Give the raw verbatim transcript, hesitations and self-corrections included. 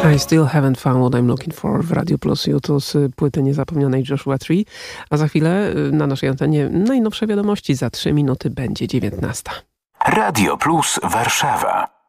I still haven't found what I'm looking for w Radio Plus YouTube z płyty niezapomnianej Joshua Tree. A za chwilę na naszej antenie najnowsze wiadomości. Za trzy minuty będzie dziewiętnasta. Radio Plus Warszawa.